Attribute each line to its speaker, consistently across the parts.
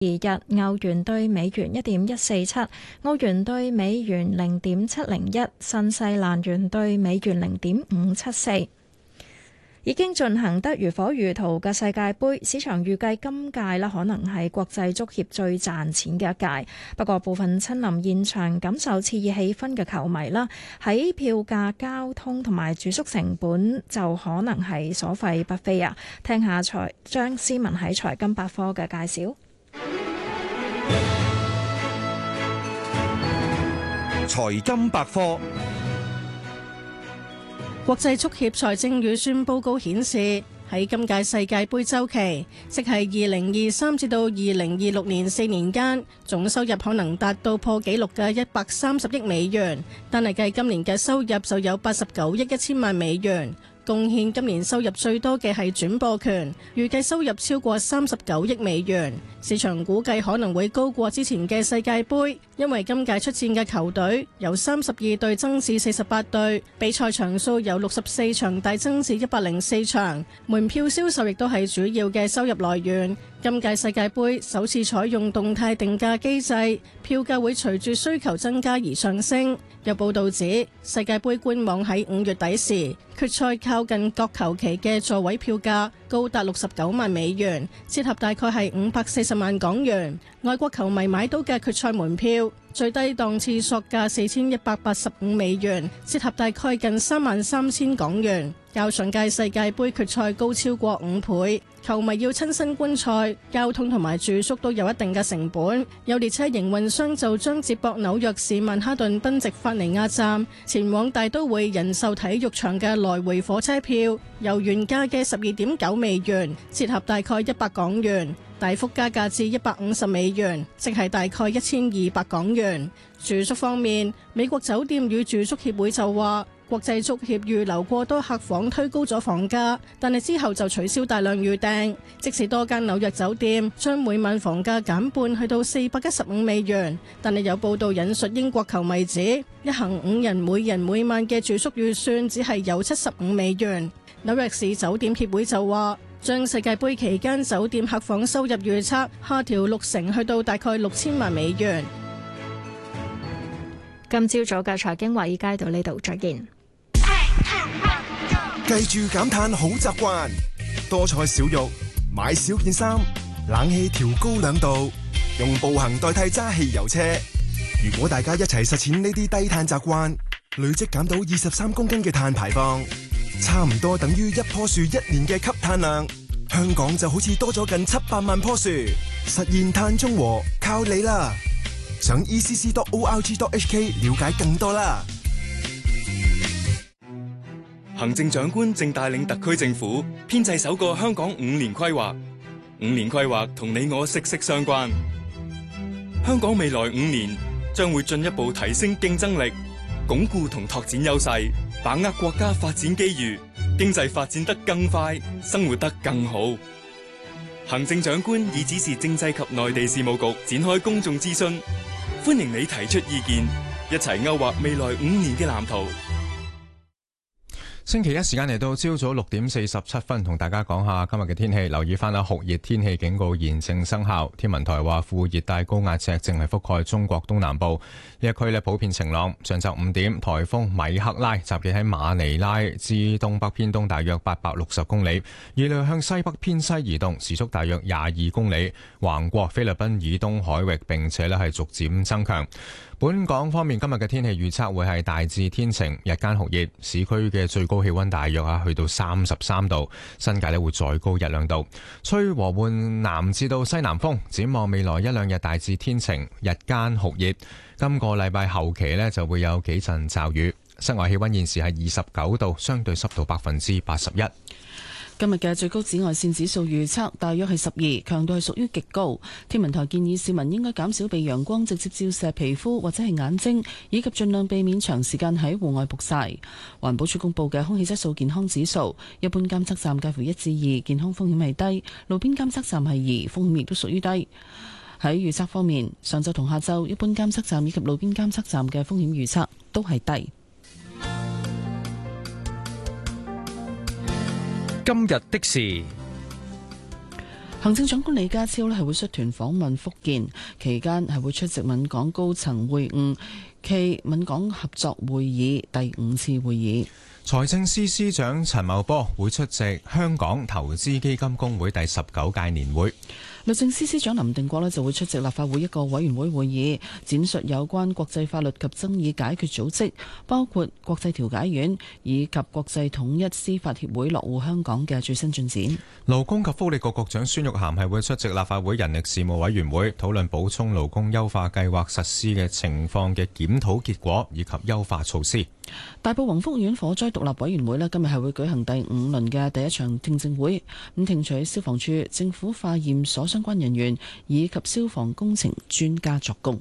Speaker 1: 歐元對美元1.147，澳元對美元0.701，新西蘭元對美元0.574。已經進行得如火如荼嘅世界盃，市場預計今屆可能係國際足協最賺錢嘅一屆。不過部分親臨現場感受熾熱氣氛嘅球迷喺票價、交通同埋住宿成本就可能係所費不菲啊！聽下張思文喺財金百科嘅介紹。
Speaker 2: 財金百科。
Speaker 3: 國際足協財政預算報告顯示，喺今屆世界盃週期，即係2023至到2026年4年間，總收入可能達到破紀錄嘅130億美元，但係計今年嘅收入就有89億1千萬美元。貢獻今年收入最多嘅係轉播權，預計收入超過39億美元。市場估計可能會高過之前嘅世界盃，因為今屆出戰嘅球隊由32隊增至48隊，比賽場數由64場大增至104場，門票銷售亦都係主要嘅收入來源。今屆世界盃首次採用動態定價機制，票價會隨住需求增加而上升。有報道指，世界盃官網喺5月底時，決賽靠近各球期嘅座位票價高達69萬美元，折合大概係540萬港元。外國球迷買到嘅決賽門票最低檔次索價4185美元，折合大概近33000港元，較上屆世界盃決賽高超過5倍。球迷要親身觀賽，交通同埋住宿都有一定嘅成本。有列車營運商就將接駁紐約市曼哈頓賓夕法尼亞站前往大都會人壽體育場嘅來回火車票，由原價嘅12.9美元，折合大概100港元，大幅加價至150美元，即係大概1200港元。住宿方面，美國酒店與住宿協會就話，國際足協預留過多客房，推高咗房價，但係之後就取消大量預訂。即使多間紐約酒店將每晚房價減半，去到415美元，但係有報道引述英國球迷指，一行5人每人每晚嘅住宿預算只係有75美元。紐約市酒店協會就話，將世界盃期間酒店客房收入預測下調60%，去到大概6000萬美元。
Speaker 1: 今朝早嘅財經華爾街到呢度，再見。
Speaker 2: 記住減碳好習慣，多菜少肉，買少件衫，冷氣調高2度，用步行代替揸汽油車。如果大家一齊實踐呢啲低碳習慣，累積減到23公斤嘅碳排放，差唔多等於一棵樹1年嘅吸碳量。香港就好似多咗近700萬棵樹，實現碳中和靠你啦！上 ECC.org.hk 了解更多啦。
Speaker 4: 行政長官正帶領特區政府編製首個香港5年規劃，5年規劃同你我息息相關。香港未來5年將會進一步提升競爭力，鞏固同拓展優勢，把握國家發展機遇，經濟發展得更快，生活得更好。行政長官已指示政制及內地事務局展開公眾諮詢，歡迎你提出意見，一齊勾畫未來5年嘅藍圖。
Speaker 5: 星期一時間嚟到朝早6:47，同大家講下今日嘅天氣。留意翻酷熱天氣警告現正生效。天文台話副熱帶高壓脊正係覆蓋中國東南部，呢一區普遍晴朗。上晝5點，颱風米克拉集結喺馬尼拉至東北偏東大約860公里，預料向西北偏西移動，時速大約22公里，橫過菲律賓以東海域，並且係逐漸增強。本港方面，今日嘅天氣預測會係大致天晴，日間酷熱，市區嘅最高氣溫大約去到33度，新界會再高1-2度，吹和緩南至到西南風。展望未來1-2日大致天晴，日間酷熱。今個禮拜後期就會有幾陣驟雨。室外氣溫現時係29度，相對濕度81%。
Speaker 6: 今日嘅最高紫外線指數預測大約係12，強度係屬於極高。天文台建議市民應該減少被陽光直接照射皮膚或者係眼睛，以及盡量避免長時間喺戶外曝曬。環保署公布嘅空氣質素健康指數，一般監測站介乎1至2，健康風險係低；路邊監測站係2，風險亦都屬於低。喺預測方面，上晝同下晝一般監測站以及路邊監測站嘅風險預測都係低。
Speaker 7: 今日的事，
Speaker 6: 行政長官李家超咧係會率團訪問福建，期間係會出席閩港高層會晤暨閩港合作會議第5次會議。
Speaker 5: 財政司司長陳茂波會出席香港投資基金公會第19屆年會。
Speaker 6: 律政司司長林定國咧就會出席立法會一個委員會會議，展述有關國際法律及爭議解決組織，包括國際調解院以及國際統一司法協會落戶香港嘅最新進展。
Speaker 5: 勞工及福利局局長孫玉菡係會出席立法會人力事務委員會，討論補充勞工優化計劃實施嘅情況嘅檢討結果以及優化措施。
Speaker 6: 大埔宏福苑火災獨立委員會咧今日係會舉行第5輪嘅第一場聽證會，咁聽取消防處、政府化驗所相關人員以及消防工程專家作供。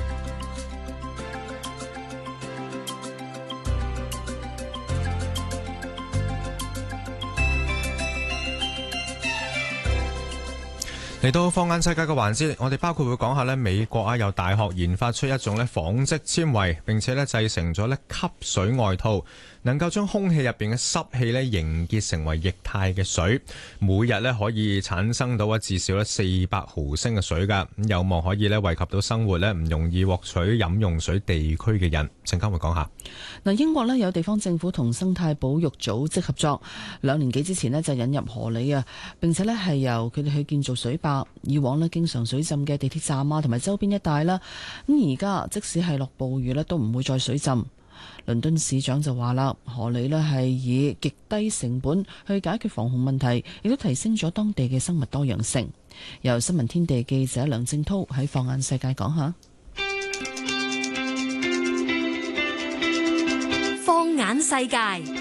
Speaker 5: 嚟到放眼世界嘅環節，我哋包括會講下美國有大學研發出一種紡織纖維，並且製成咗吸水外套，能夠將空氣入邊嘅濕氣凝結成為液態嘅水，每日可以產生到至少400毫升嘅水㗎，咁有望可以惠及到生活唔容易獲取飲用水地區嘅人。陣間會講下。
Speaker 6: 英國有地方政府同生態保育組織合作，2年幾之前就引入河狸啊，並且係由佢哋去建造水壩。以往經常水浸嘅地鐵站同埋周邊一帶啦，咁而家即使係落暴雨都唔會再水浸。倫敦市長就話啦，河狸係以極低成本去解決防洪問題，亦都提升咗當地嘅生物多樣性。由新聞天地記者梁正濤喺放眼世界講下。
Speaker 7: 放眼世界。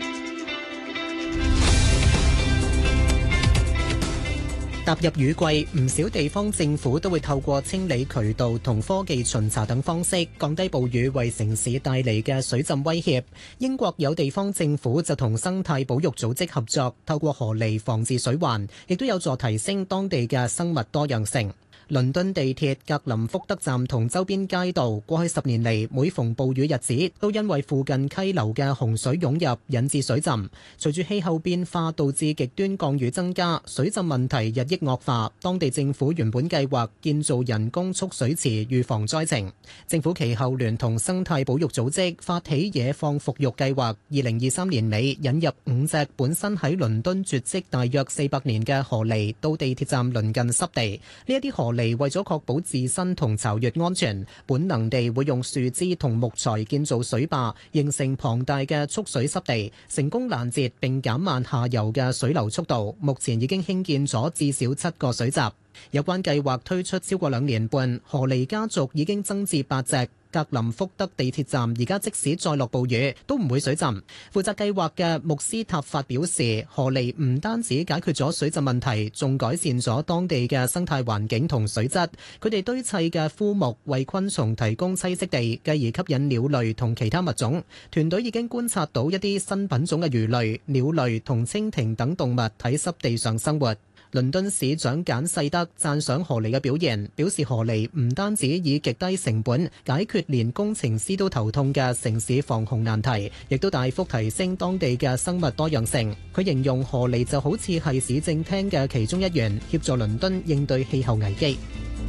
Speaker 7: 踏入雨季，唔少地方政府都會透過清理渠道同科技巡查等方式，降低暴雨為城市帶嚟嘅水浸威脅。英國有地方政府就同生態保育組織合作，透過河狸防治水患，亦都有助提升當地嘅生物多樣性。倫敦地鐵格林福德站同周邊街道過去10年嚟，每逢暴雨日子，都因為附近溪流嘅洪水湧入，引致水浸。隨住氣候變化導致極端降雨增加，水浸問題日益惡化。當地政府原本計劃建造人工蓄水池預防災情。政府其後聯同生態保育組織發起野放復育計劃，2023年尾引入5隻本身喺倫敦絕跡大約400年嘅河狸到地鐵站鄰近濕地。呢一啲河狸為咗確保自身同巢穴安全，本能地會用樹枝同木材建造水壩，形成龐大嘅蓄水濕地，成功攔截並減慢下游嘅水流速度。目前已經興建咗至少7個水閘。有關計劃推出超過2年半，河狸家族已經增至8隻。格林福德地鐵站而家即使再落暴雨都唔會水浸。負責計劃嘅穆斯塔法表示，河狸唔單止解決咗水浸問題，仲改善咗當地嘅生態環境同水質。佢哋堆砌嘅枯木為昆蟲提供棲息地，繼而吸引鳥類同其他物種。團隊已經觀察到一啲新品種嘅魚類、鳥類同蜻蜓等動物喺濕地上生活。倫敦市長簡世德讚賞河狸嘅表現，表示河狸唔單止以極低成本解決連工程師都頭痛嘅城市防洪難題，亦都大幅提升當地嘅生物多樣性。佢形容河狸就好似係市政廳嘅其中一員，協助倫敦應對氣候危機。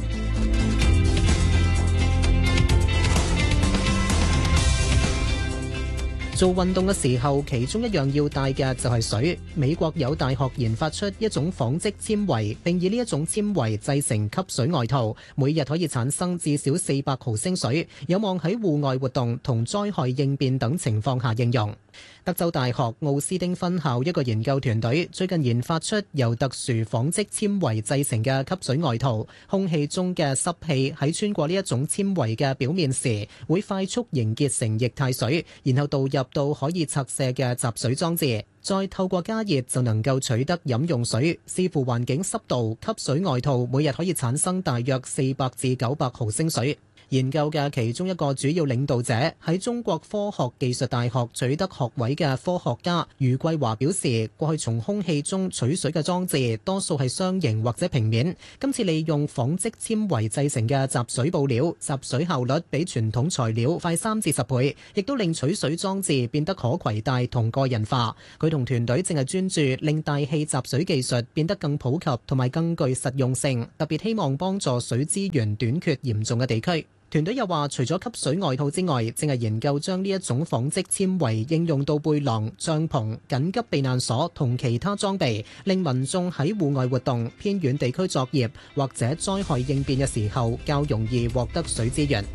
Speaker 7: 做運動嘅時候，其中一樣要帶嘅就係水。美國有大學研發出一種紡織纖維，並以呢一種纖維製成吸水外套，每日可以產生至少400毫升水，有望喺戶外活動同災害應變等情況下應用。德州大學奧斯丁分校一個研究團隊最近研發出由特殊紡織纖維製成嘅吸水外套，空氣中嘅濕氣喺穿過呢一種纖維嘅表面時，會快速凝結成液態水，然後導入到可以拆卸嘅集水裝置，再透過加熱就能夠取得飲用水。視乎環境濕度，吸水外套每日可以產生大約400至900毫升水。 研究嘅其中一個主要領導者喺中國科學技術大學取得學位嘅科學家余桂華表示，過去從空氣中取水嘅裝置多數係雙形或者平面，今次利用紡織纖維製成嘅集水布料，集水效率比傳統材料快3至10倍，亦都令取水裝置變得可攜帶同個人化。佢同團隊正係專注令大氣集水技術變得更普及同埋更具實用性，特別希望幫助水資源短缺嚴重嘅地區。團隊又話，除咗吸水外套之外，正係研究將呢一種紡織纖維應用到背囊、帳篷、緊急避難所同其他裝備，令民眾喺戶外活動、偏遠地區作業或者災害應變嘅時候較容易獲得水資源。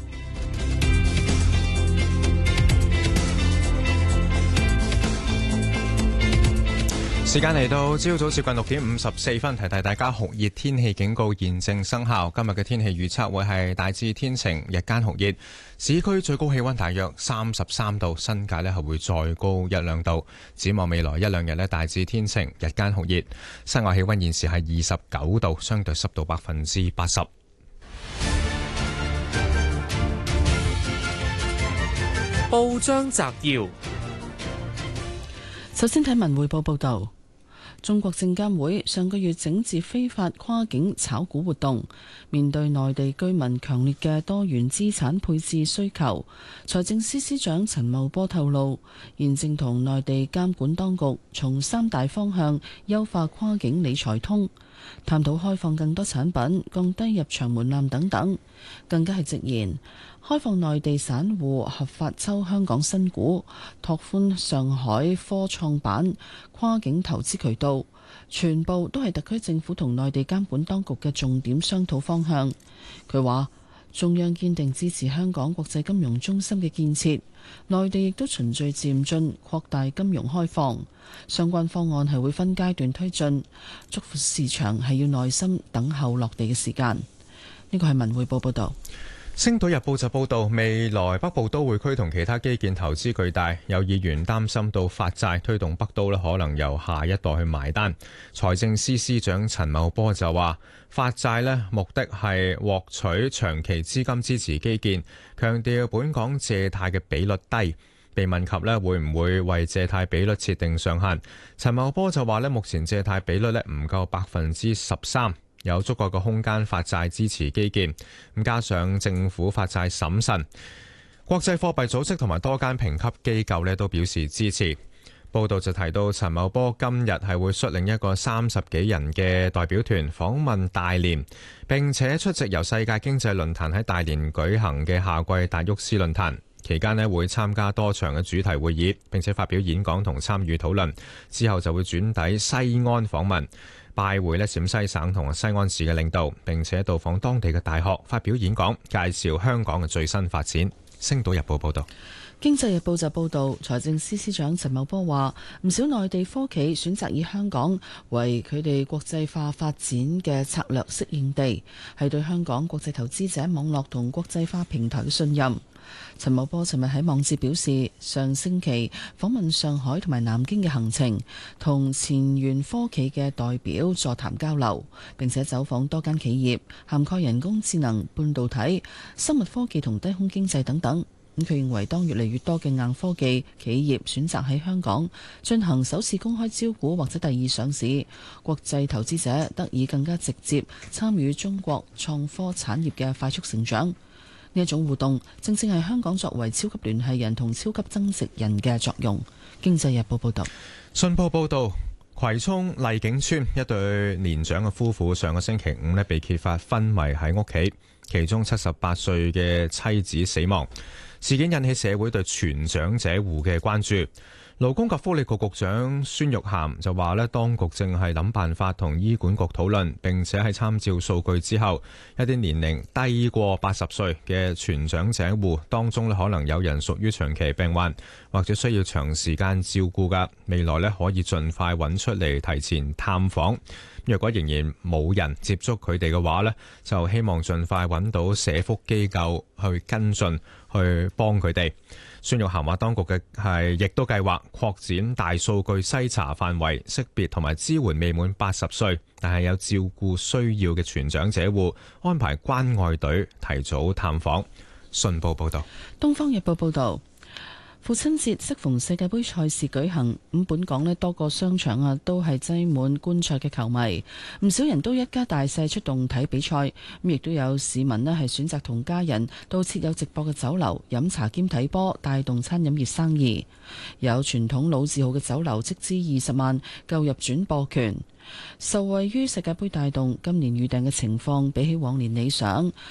Speaker 5: 時間嚟到朝早接近6:54，提提大家酷熱天氣警告現正生效。今日嘅天氣預測會係大致天晴，日間酷熱，市區最高氣溫大約33度，新界係會再高1-2度。展望未來1-2日大致天晴，日間酷熱，室外氣溫現時係29度，相對濕度80%。
Speaker 8: 報章摘要，
Speaker 6: 首先睇文匯報報道。中國證監會上個月整治非法跨境炒股活動，面對內地居民強烈嘅多元資產配置需求，財政司司長陳茂波透露，現正同內地監管當局從3大方向優化跨境理財通，探討開放更多產品、降低入場門檻等等，更加係直言開放內地散戶合法抽香港新股，拓寬上海科創板跨境投資渠道，全部都係特區政府同內地監管當局嘅重點商討方向。佢話中央堅定支持香港國際金融中心嘅建設，內地亦都循序漸進擴大金融開放，相關方案係會分階段推進，祝福市場係要耐心等候落地嘅時間。呢個係文匯報報導。
Speaker 5: 星島日報就報道，未來北部都會區同其他基建投資巨大，有議員擔心到發債推動北都可能由下一代去埋單。財政司司長陳茂波就話，發債目的係獲取長期資金支持基建，強調本港借貸嘅比率低。被問及會唔會為借貸比率設定上限，陳茂波就話目前借貸比率唔夠13%。有足夠嘅空間發債支持基建，咁加上政府發債審慎，國際貨幣組織同埋多間評級機構都表示支持。報道就提到，陳茂波今日係會率領一個30幾人嘅代表團訪問大連，並且出席由世界經濟論壇喺大連舉行嘅夏季達沃斯論壇。期間會參加多場嘅主題會議，並且發表演講同參與討論。之後就會轉抵西安訪問，拜會陝西省同西安市嘅領導，並且到訪當地嘅大學發表演講，介紹香港嘅最新發展。星島日報報道。
Speaker 6: 經濟日報就報導，財政司司長陳茂波話，唔少內地科企選擇以香港為佢哋國際化發展嘅策略適應地，係對香港國際投資者網絡同國際化平台嘅信任。陳茂波尋日喺網誌表示，上星期訪問上海同埋南京嘅行程，同前沿科企嘅代表座談交流，並且走訪多間企業，涵蓋人工智能、半導體、生物科技同低空經濟等等。咁佢認為，當越嚟越多嘅硬科技企業選擇喺香港進行首次公開招股或者第二上市，國際投資者得以更加直接參與中國創科產業嘅快速成長。呢一種互動正正係香港作為超級聯繫人同超級增值人嘅作用。經濟日報報道。
Speaker 5: 信報報道，葵涌麗景村一對年長嘅夫婦上個星期五被揭發昏迷喺屋企，其中78歲嘅妻子死亡。事件引起社會對全長者戶嘅關注。勞工及福利局局長孫玉菡就話當局正係諗辦法同醫管局討論，並且喺參照數據之後，一啲年齡低過80歲嘅全長者戶當中可能有人屬於長期病患或者需要長時間照顧㗎，未來可以盡快揾出嚟提前探訪。若果仍然冇人接觸佢哋嘅話就希望盡快揾到社福機構去跟進，去幫佢哋。 孫玉菡話，當局亦都計劃擴展大數據篩查範圍，識別同埋支援未滿80歲但係有照顧需要嘅全長者戶，安排關愛隊提早探訪。信報報道。
Speaker 6: 東方日報報道，父親節適逢世界盃賽事舉行，咁本港咧多個商場都係擠滿觀賽嘅球迷，唔少人都一家大細出動睇比賽，咁亦都有市民咧係選擇同家人到設有直播嘅酒樓飲茶兼睇波，帶動餐飲業生意。有傳統老字號嘅酒樓斥資20萬購入轉播權。受惠於世界盃帶動，今年預訂嘅情況比起往年理想。